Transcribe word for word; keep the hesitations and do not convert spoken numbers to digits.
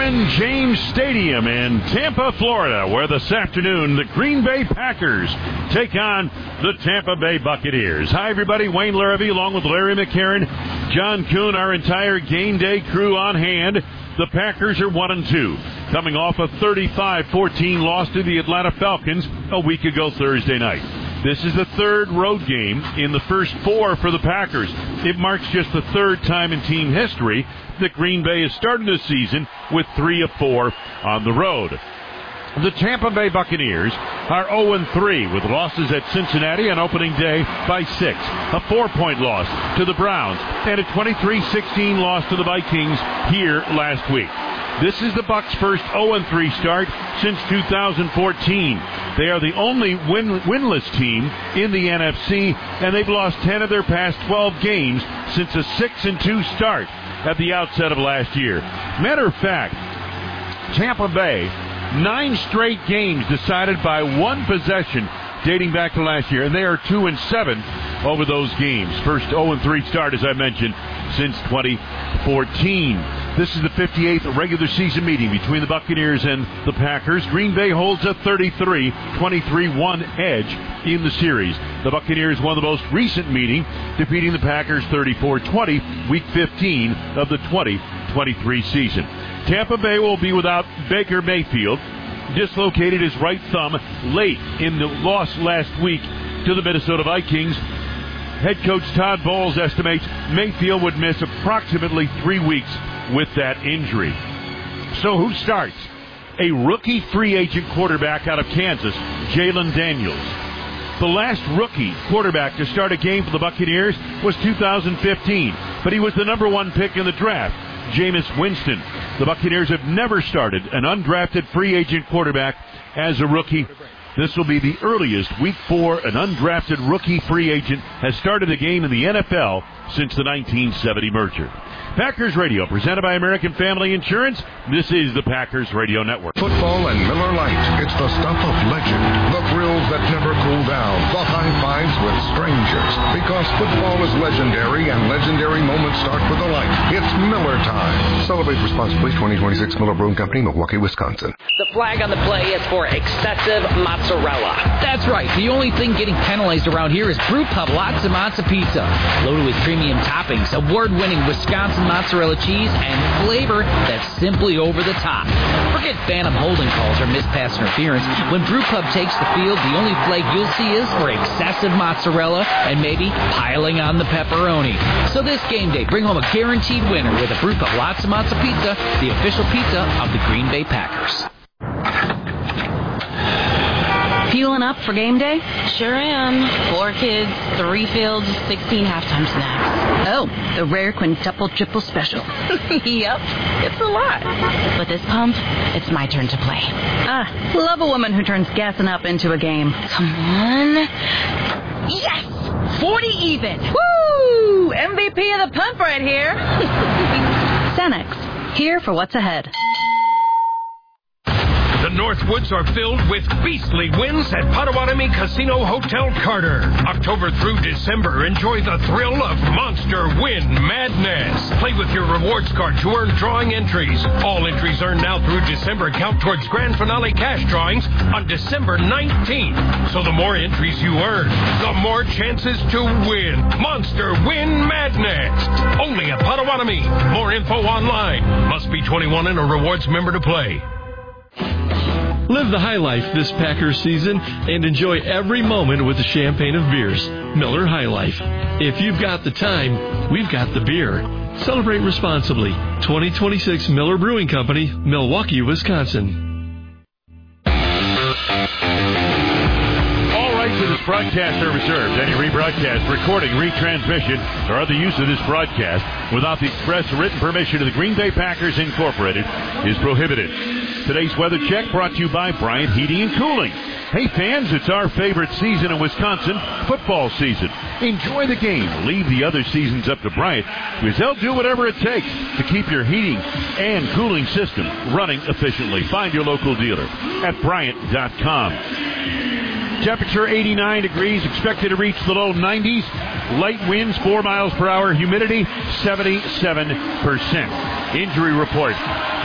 Raymond James Stadium in Tampa, Florida, where this afternoon the Green Bay Packers take on the Tampa Bay Buccaneers. Hi, everybody. Wayne Larrabee, along with Larry McCarron, John Kuhn, our entire game day crew on hand. The Packers are one and two, coming off a thirty-five fourteen loss to the Atlanta Falcons a week ago Thursday night. This is the third road game in the first four for the Packers. It marks just the third time in team history that Green Bay has started the season with three of four on the road. The Tampa Bay Buccaneers are oh and three with losses at Cincinnati on opening day by six, a four-point loss to the Browns, and a twenty-three sixteen loss to the Vikings here last week. This is the Bucs' first oh and three start since two thousand fourteen. They are the only win- winless team in the N F C, and they've lost ten of their past twelve games since a six and two start at the outset of last year. Matter of fact, Tampa Bay, nine straight games decided by one possession dating back to last year, and they are two and seven over those games. First oh and three start, as I mentioned, since twenty fourteen. This is the fifty-eighth regular season meeting between the Buccaneers and the Packers. Green Bay holds a thirty-three twenty-three one edge in the series. The Buccaneers won the most recent meeting, defeating the Packers thirty-four twenty, week fifteen of the twenty twenty-three season. Tampa Bay will be without Baker Mayfield, dislocated his right thumb late in the loss last week to the Minnesota Vikings. Head coach Todd Bowles estimates Mayfield would miss approximately three weeks with that injury. So who starts? A rookie free agent quarterback out of Kansas, Jalen Daniels. The last rookie quarterback to start a game for the Buccaneers was two thousand fifteen, but he was the number one pick in the draft, Jameis Winston. The Buccaneers have never started an undrafted free agent quarterback as a rookie. This will be the earliest week four an undrafted rookie free agent has started a game in the N F L since the nineteen seventy merger. Packers Radio, presented by American Family Insurance. This is the Packers Radio Network. Football and Miller Lite. It's the stuff of legend. The thrills that never cool down. The high fives with strangers. Because football is legendary and legendary moments start with a light. It's Miller time. Celebrate responsibly. twenty twenty-six Miller Brewing Company, Milwaukee, Wisconsin. The flag on the play is for excessive mozzarella. That's right. The only thing getting penalized around here is Brew Pub Lots of Mozza Pizza. Loaded with premium toppings, award-winning Wisconsin mozzarella cheese, and flavor that's simply over the top. Forget phantom holding calls or mispass interference. When Brew Pub takes the field, the only flag you'll see is for excessive mozzarella and maybe piling on the pepperoni. So this game day, bring home a guaranteed winner with a Brew Pub Lots of Mozza Pizza, the official pizza of the Green Bay Packers. Fueling up for game day? Sure am. Four kids, three fields, sixteen halftime snacks. Oh, the rare quintuple triple special. Yep, it's a lot. But this pump, it's my turn to play. Ah, love a woman who turns gassing up into a game. Come on. Yes! forty even. Woo! M V P of the pump right here. Cenex, here for what's ahead. The Northwoods are filled with beastly wins at Potawatomi Casino Hotel Carter. October through December, enjoy the thrill of Monster Win Madness. Play with your rewards card to earn drawing entries. All entries earned now through December count towards grand finale cash drawings on December nineteenth. So the more entries you earn, the more chances to win. Monster Win Madness. Only at Potawatomi. More info online. Must be twenty-one and a rewards member to play. Live the high life this Packers season and enjoy every moment with the champagne of beers. Miller High Life. If you've got the time, we've got the beer. Celebrate responsibly. twenty twenty-six Miller Brewing Company, Milwaukee, Wisconsin. All rights to this broadcast are reserved. Any rebroadcast, recording, retransmission, or other use of this broadcast without the express written permission of the Green Bay Packers Incorporated is prohibited. Today's weather check brought to you by Bryant Heating and Cooling. Hey fans, it's our favorite season in Wisconsin, football season. Enjoy the game. Leave the other seasons up to Bryant, because they'll do whatever it takes to keep your heating and cooling system running efficiently. Find your local dealer at Bryant dot com. Temperature eighty-nine degrees, expected to reach the low nineties. Light winds, four miles per hour. Humidity, seventy-seven percent. Injury report.